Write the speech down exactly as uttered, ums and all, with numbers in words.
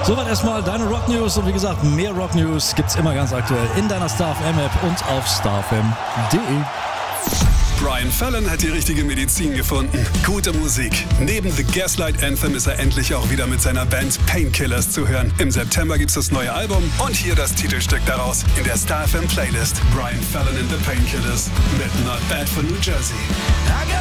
Soweit erstmal deine Rock News und wie gesagt, mehr Rock News gibt's immer ganz aktuell in deiner StarFM-App und auf starfm punkt de. Brian Fallon hat die richtige Medizin gefunden. Gute Musik. Neben The Gaslight Anthem ist er endlich auch wieder mit seiner Band Painkillers zu hören. Im September gibt's das neue Album und hier das Titelstück daraus in der StarFM Playlist. Brian Fallon and the Painkillers mit Not Bad for New Jersey.